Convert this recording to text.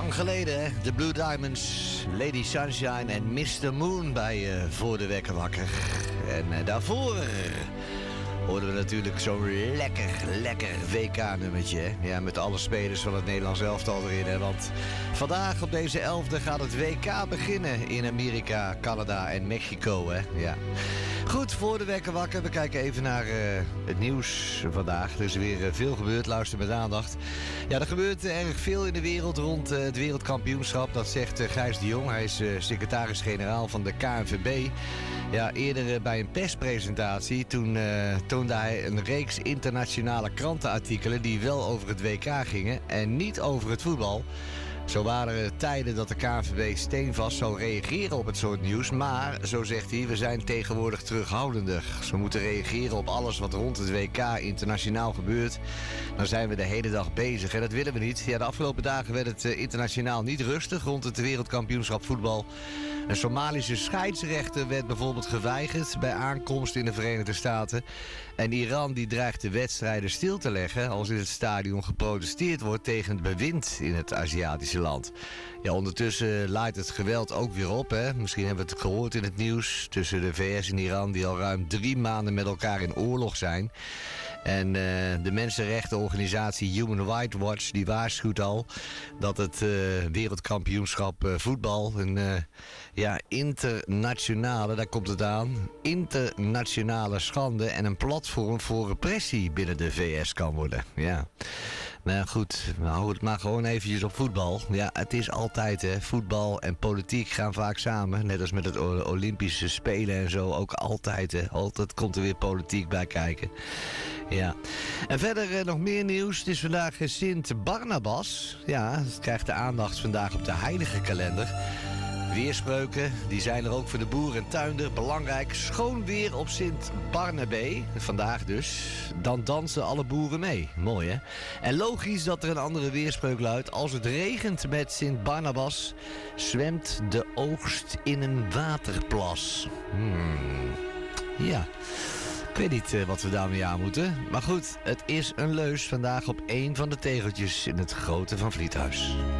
Lang geleden, hè? De Blue Diamonds, Lady Sunshine en Mr. Moon bij Voor de Wekker Wakker. En daarvoor hoorden we natuurlijk zo'n lekker WK-nummertje. Hè? Ja, met alle spelers van het Nederlands elftal erin. Hè? Want vandaag op deze 11e gaat het WK beginnen in Amerika, Canada en Mexico. Hè? Ja. Goed, Voor de Wekker Wakker. We kijken even naar het nieuws vandaag. Er is weer veel gebeurd. Luister met aandacht. Ja, er gebeurt erg veel in de wereld rond het wereldkampioenschap. Dat zegt Gijs de Jong. Hij is secretaris-generaal van de KNVB. Ja, eerder bij een perspresentatie toen toonde hij een reeks internationale krantenartikelen die wel over het WK gingen en niet over het voetbal. Zo waren er tijden dat de KNVB steenvast zou reageren op het soort nieuws. Maar, zo zegt hij, we zijn tegenwoordig terughoudender. Ze moeten reageren op alles wat rond het WK internationaal gebeurt. Dan zijn we de hele dag bezig en dat willen we niet. Ja, de afgelopen dagen werd het internationaal niet rustig rond het wereldkampioenschap voetbal. Een Somalische scheidsrechter werd bijvoorbeeld geweigerd bij aankomst in de Verenigde Staten. En Iran die dreigt de wedstrijden stil te leggen als in het stadion geprotesteerd wordt tegen het bewind in het Aziatische land. Ja, ondertussen laait het geweld ook weer op. Hè? Misschien hebben we het gehoord in het nieuws tussen de VS en Iran die al ruim 3 maanden met elkaar in oorlog zijn. En de mensenrechtenorganisatie Human Rights Watch die waarschuwt al dat het wereldkampioenschap voetbal een internationale, daar komt het aan, internationale schande en een platform voor repressie binnen de VS kan worden. Ja. Nou ja, goed, we houden het maar gewoon eventjes op voetbal. Ja, het is altijd, hè, voetbal en politiek gaan vaak samen. Net als met het Olympische Spelen en zo, ook altijd, hè. Altijd komt er weer politiek bij kijken. Ja. En verder nog meer nieuws. Het is vandaag Sint Barnabas. Ja, het krijgt de aandacht vandaag op de heilige kalender. Weerspreuken, die zijn er ook voor de boer en tuinder. Belangrijk, schoon weer op Sint Barnabé, vandaag dus. Dan dansen alle boeren mee. Mooi, hè? En logisch dat er een andere weerspreuk luidt. Als het regent met Sint Barnabas, zwemt de oogst in een waterplas. Ja. Ik weet niet wat we daarmee aan moeten. Maar goed, het is een leus vandaag op 1 van de tegeltjes in het Grote Van Vliethuis.